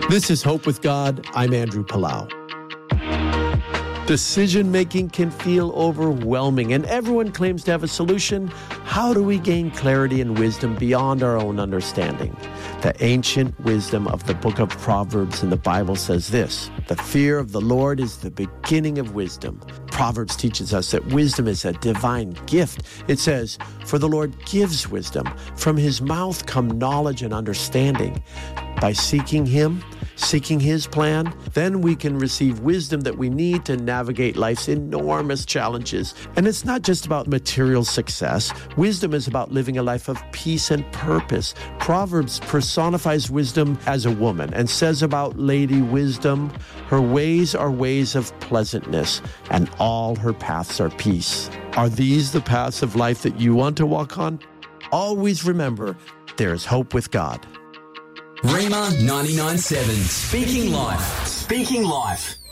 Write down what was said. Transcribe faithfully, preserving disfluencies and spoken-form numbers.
This is Hope with God. I'm Andrew Palau. Decision-making can feel overwhelming, and everyone claims to have a solution. How do we gain clarity and wisdom beyond our own understanding? The ancient wisdom of the book of Proverbs in the Bible says this: the fear of the Lord is the beginning of wisdom. Proverbs teaches us that wisdom is a divine gift. It says, for the Lord gives wisdom. From his mouth come knowledge and understanding. By seeking him, seeking his plan, then we can receive wisdom that we need to navigate life's enormous challenges. And it's not just about material success. Wisdom is about living a life of peace and purpose. Proverbs personifies wisdom as a woman and says about Lady Wisdom, her ways are ways of pleasantness, and all her paths are peace. Are these the paths of life that you want to walk on? Always remember, there is hope with God. Rhema ninety-nine point seven. Speaking Life. Speaking Life.